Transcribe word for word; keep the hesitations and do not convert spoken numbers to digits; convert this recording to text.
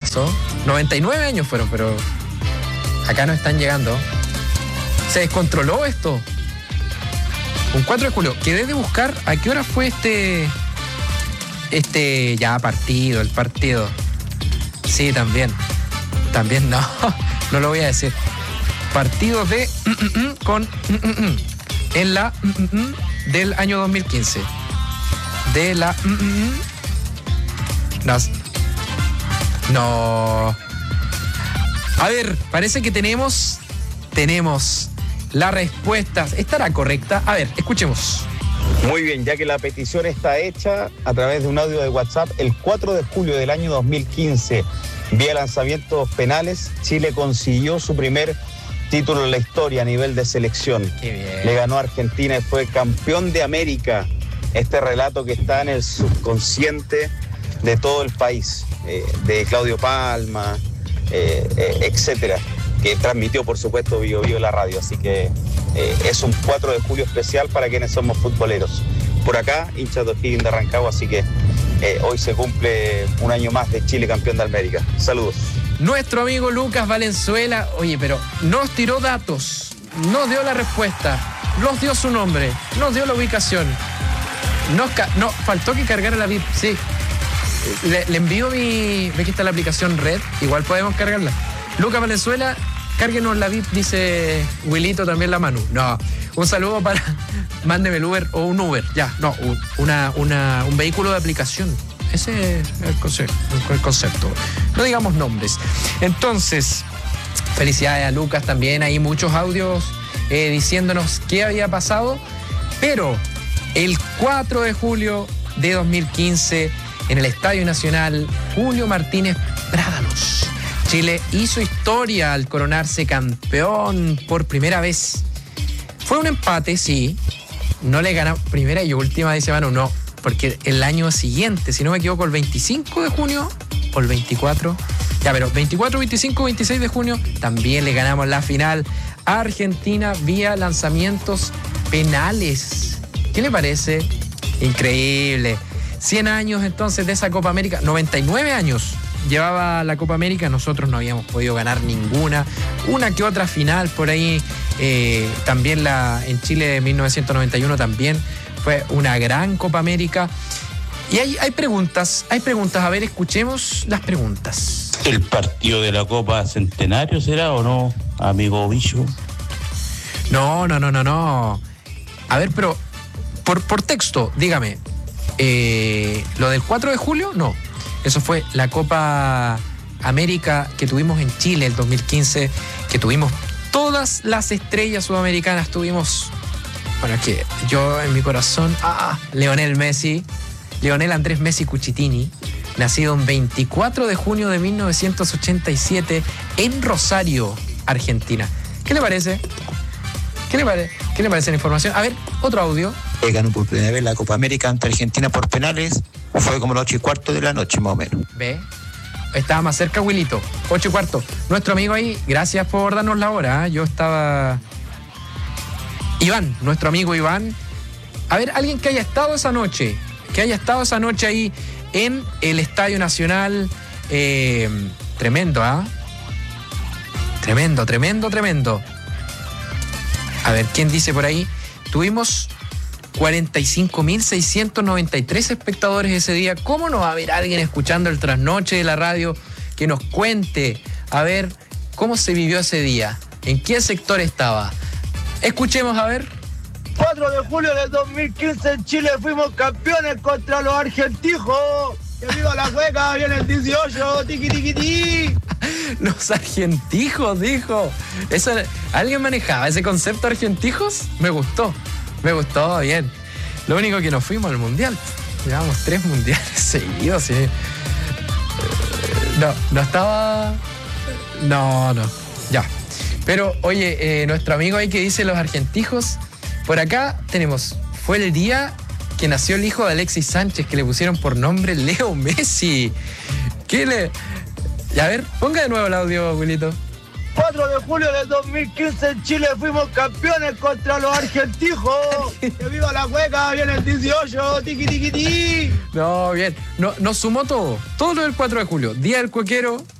pasó? noventa y nueve años fueron, pero acá no están llegando. Se descontroló esto. Un cuatro de julio. Quedé de buscar a qué hora fue este... Este ya partido, el partido. Sí, también. También no, no lo voy a decir. Partido de... con... en la... del año dos mil quince. De la... Las... No. A ver, parece que tenemos... Tenemos las respuestas. ¿Estará correcta? A ver, escuchemos. Muy bien, ya que la petición está hecha a través de un audio de WhatsApp, el cuatro de julio del año dos mil quince, vía lanzamientos penales, Chile consiguió su primer título en la historia a nivel de selección. Qué bien. Le ganó a Argentina y fue campeón de América. Este relato que está en el subconsciente de todo el país, eh, de Claudio Palma, eh, eh, etcétera, que transmitió, por supuesto, Bio Bio la radio. Así que eh, es un cuatro de julio especial para quienes somos futboleros. Por acá, hinchas de O'Higgins de Rancagua, así que eh, hoy se cumple un año más de Chile campeón de América. Saludos. Nuestro amigo Lucas Valenzuela, oye, pero nos tiró datos, nos dio la respuesta, nos dio su nombre, nos dio la ubicación. Nos ca- no, faltó que cargara la V I P, sí. Le, le envío mi... Ve que está la aplicación Red, igual podemos cargarla. Lucas Valenzuela, cárguenos la V I P, dice Wilito, también la Manu. No, un saludo para... Mándeme el Uber o un Uber, ya, no, una, una, un vehículo de aplicación. Ese es el concepto, el concepto. No digamos nombres. Entonces, felicidades a Lucas también. Hay muchos audios eh, diciéndonos qué había pasado. Pero el cuatro de julio de dos mil quince, en el Estadio Nacional Julio Martínez Prádanos, Chile hizo historia al coronarse campeón por primera vez. Fue un empate, sí. No le ganamos primera y última, dice Manu, no. Porque el año siguiente, si no me equivoco, el veinticinco de junio o el veinticuatro, ya, pero veinticuatro, veinticinco, veintiséis de junio, también le ganamos la final a Argentina vía lanzamientos penales. ¿Qué le parece? Increíble. cien años entonces de esa Copa América, noventa y nueve años llevaba la Copa América, nosotros no habíamos podido ganar ninguna, una que otra final por ahí, eh, también la en Chile de mil novecientos noventa y uno también. Fue una gran Copa América. Y hay, hay preguntas, hay preguntas. A ver, escuchemos las preguntas. ¿El partido de la Copa Centenario será o no, amigo Bicho? No, no, no, no, no. A ver, pero por, por texto, dígame. Eh, ¿Lo del cuatro de julio? No. Eso fue la Copa América que tuvimos en Chile el dos mil quince, que tuvimos todas las estrellas sudamericanas. Tuvimos... Bueno, es que yo en mi corazón, ah, Lionel Messi, Lionel Andrés Messi Cuchitini, nacido un veinticuatro de junio de mil novecientos ochenta y siete en Rosario, Argentina. ¿Qué le parece? ¿Qué le, pare- ¿Qué le parece la información? A ver, otro audio. Ganó por primera vez la Copa América ante Argentina por penales. Fue como las ocho y cuarto de la noche, más o menos. Ve, estaba más cerca, Wilito. Ocho y cuarto. Nuestro amigo ahí, gracias por darnos la hora. ¿eh? Yo estaba... Iván, nuestro amigo Iván. A ver, alguien que haya estado esa noche, que haya estado esa noche ahí en el Estadio Nacional. Eh, tremendo, ¿ah? ¿eh? Tremendo, tremendo, tremendo. A ver, ¿quién dice por ahí? Tuvimos cuarenta y cinco mil seiscientos noventa y tres espectadores ese día. ¿Cómo no va a haber alguien escuchando el trasnoche de la radio que nos cuente, a ver, cómo se vivió ese día? ¿En qué sector estaba? Escuchemos, a ver. cuatro de julio del dos mil quince en Chile fuimos campeones contra los argentijos. ¡Que viva la cueca! ¡Viene el dieciocho! ¡Tiqui, tiqui, tiqui! Los argentijos, dijo. Eso, ¿alguien manejaba ese concepto argentijos? Me gustó, me gustó, bien. Lo único que nos fuimos al mundial. Llevamos tres mundiales seguidos, sí. No, no estaba... No, no, ya. Pero, oye, eh, nuestro amigo ahí que dice los argentijos, por acá tenemos, fue el día que nació el hijo de Alexis Sánchez, que le pusieron por nombre Leo Messi. ¿Qué le...? A ver, ponga de nuevo el audio, Wilito. cuatro de julio del dos mil quince en Chile fuimos campeones contra los argentijos. ¡Que viva la cueca! ¡Viene el dieciocho! ¡Tiqui, tiqui, tiqui! No, bien. No, nos sumó todo. Todo lo del cuatro de julio. Día del Cuequero,